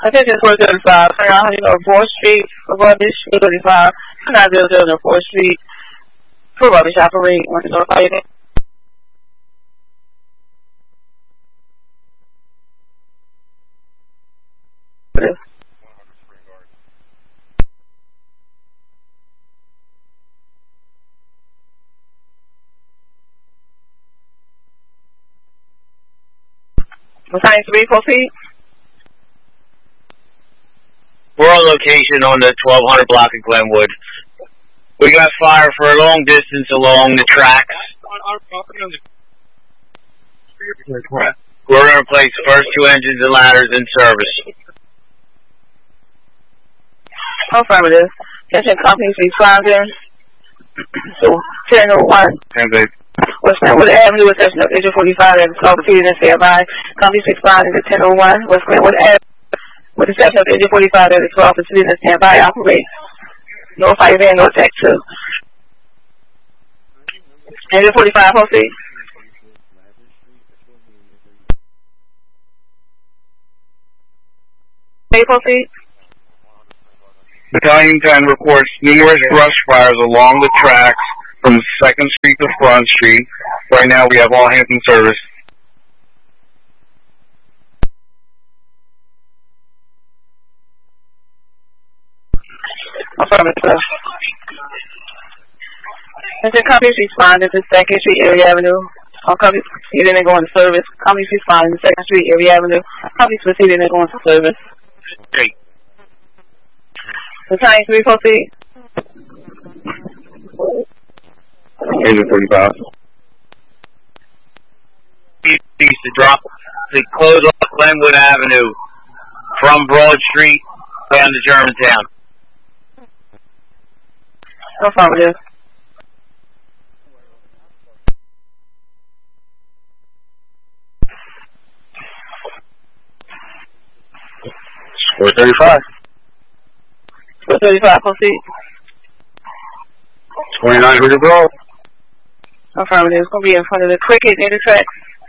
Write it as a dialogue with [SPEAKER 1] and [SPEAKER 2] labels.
[SPEAKER 1] Attention 435, turn around, you know, 4th Street, above this 35, 900 on 4th Street, for rubbish operate, want to notify you. Assigned 3, proceed.
[SPEAKER 2] We're on location on the 1200 block of Glenwood. We got fire for a long distance along the tracks. We're going to replace the first 2 engines and ladders in service.
[SPEAKER 1] Affirmative. Attention companies responding. So, 1001. West Glenwood Avenue, attention of Agent 45 and 12 proceeding and standby. Companies responding to 1001. West Glenwood Avenue. With the section of Agent 45 and 12 proceeding and standby operate. Notify you there, no tech 2. Agent 45, proceed. Proceed.
[SPEAKER 3] Battalion 10 reports numerous brush fires along the tracks from 2nd Street to Front Street. Right now we have all hands in service.
[SPEAKER 1] Affirmative. Attention companies responding to 2nd Street, Erie Avenue. All companies proceeding and going to service. Companies responding to 2nd Street, Erie Avenue. Companies proceeding and going to service.
[SPEAKER 2] Great.
[SPEAKER 1] Battalion 3, proceed.
[SPEAKER 3] Agent 45.
[SPEAKER 2] To close off Glenwood Avenue from Broad Street down to Germantown.
[SPEAKER 1] Affirmative.
[SPEAKER 3] Score 35.
[SPEAKER 1] 435, proceed.
[SPEAKER 3] 29 Ridge Road.
[SPEAKER 1] Affirmative. It's going to be in front of the Cricket Intertrack